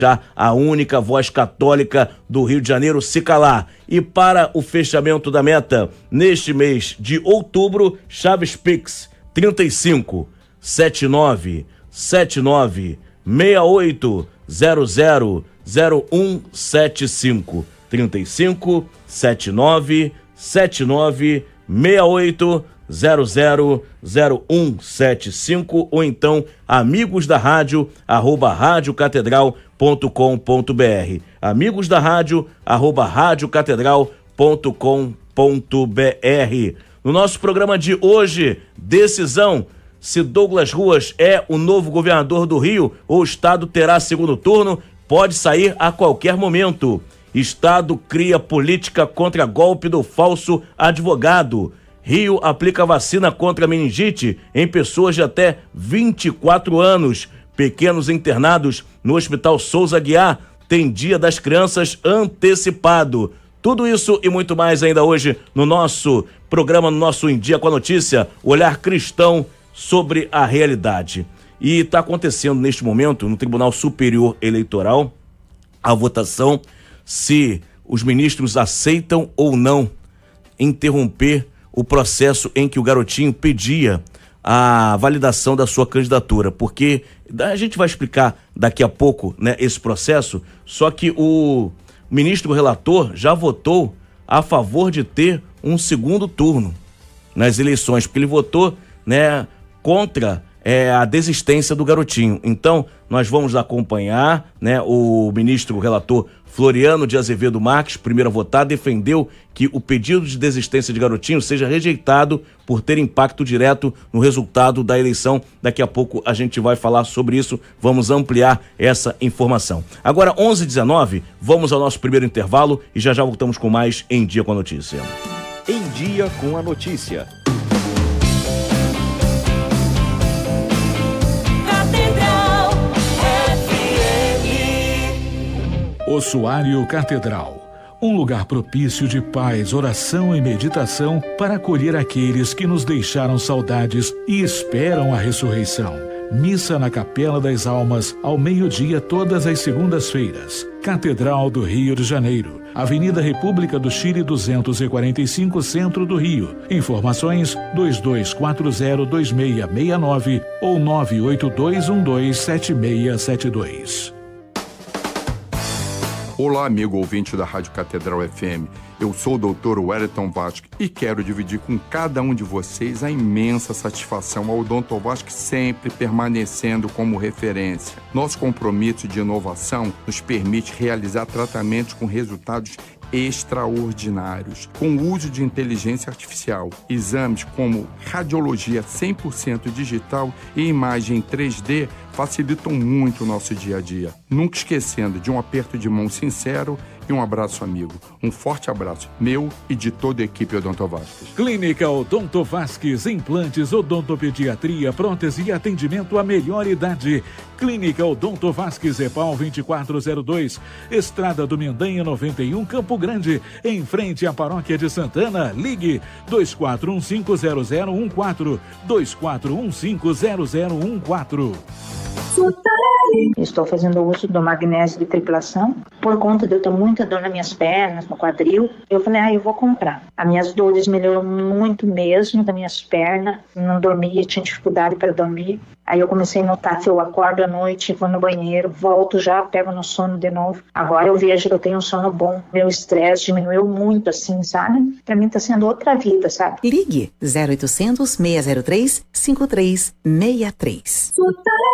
a única voz católica do Rio de Janeiro se calar. E para o fechamento da meta, neste mês de outubro, Chaves Pix 35 79 79 68 00 0175 35 79 79 68 000175 ou então amigos da rádio @radiocatedral.com.br amigosda rádio @radiocatedral.com.br. No nosso programa de hoje, decisão: se Douglas Ruas é o novo governador do Rio ou o estado terá segundo turno, pode sair a qualquer momento. Estado cria política contra golpe do falso advogado. Rio aplica vacina contra meningite em pessoas de até 24 anos. Pequenos internados no Hospital Souza Aguiar têm Dia das Crianças antecipado. Tudo isso e muito mais ainda hoje no nosso programa, no nosso Em Dia com a Notícia, olhar cristão sobre a realidade. E está acontecendo neste momento no Tribunal Superior Eleitoral a votação se os ministros aceitam ou não interromper o processo em que o garotinho pedia a validação da sua candidatura, porque a gente vai explicar daqui a pouco, né, esse processo, só que o ministro relator já votou a favor de ter um segundo turno nas eleições, porque ele votou, né, contra a desistência do garotinho. Então, nós vamos acompanhar, né, o ministro relator Floriano de Azevedo Marques, primeiro a votar, defendeu que o pedido de desistência de garotinho seja rejeitado por ter impacto direto no resultado da eleição. Daqui a pouco a gente vai falar sobre isso, vamos ampliar essa informação. Agora, 11h19, vamos ao nosso primeiro intervalo e já voltamos com mais Em Dia com a Notícia. Em Dia com a Notícia. Ossuário Catedral, um lugar propício de paz, oração e meditação para acolher aqueles que nos deixaram saudades e esperam a ressurreição. Missa na Capela das Almas, ao meio-dia todas as segundas-feiras. Catedral do Rio de Janeiro, Avenida República do Chile 245, Centro do Rio. Informações 22402669 ou 982127672. Olá, amigo ouvinte da Rádio Catedral FM. Eu sou o Dr. Wellington Vasque e quero dividir com cada um de vocês a imensa satisfação ao Dr. Vasque sempre permanecendo como referência. Nosso compromisso de inovação nos permite realizar tratamentos com resultados extraordinários, com o uso de inteligência artificial, exames como radiologia 100% digital e imagem 3D facilitam muito o nosso dia a dia. Nunca esquecendo de um aperto de mão sincero e um abraço amigo. Um forte abraço meu e de toda a equipe Odonto Vasques. Clínica Odonto Vasques, implantes, odontopediatria, prótese e atendimento à melhor idade. Clínica Odonto Vasques, EPAL 2402, Estrada do Mendanha 91, Campo Grande, em frente à Paróquia de Santana. Ligue 24150014, 24150014. Estou fazendo uso do magnésio de triplação por conta de eu ter muita dor nas minhas pernas, no quadril. Eu falei, eu vou comprar. As minhas dores melhoraram muito mesmo das minhas pernas. Não dormia, tinha dificuldade para dormir. Aí eu comecei a notar que eu acordo à noite, vou no banheiro, volto já, pego no sono de novo. Agora eu vejo que eu tenho um sono bom. Meu estresse diminuiu muito, assim, sabe? Pra mim tá sendo outra vida, sabe? Ligue 0800 603 5363.